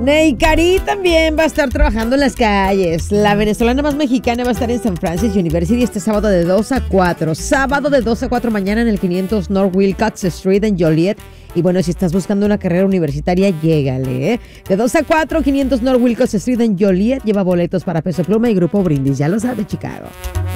Neikari también va a estar trabajando en las calles. La venezolana más mexicana va a estar en San Francisco University este sábado de 2 a 4. Sábado de 2 a 4 mañana en el 500 North Wilcox Street en Joliet. Y bueno, si estás buscando una carrera universitaria, llégale, ¿eh? De 2 a 4, 500 North Wilcox Street en Joliet. Lleva boletos para Peso Pluma y Grupo Brindis. Ya lo sabe, Chicago.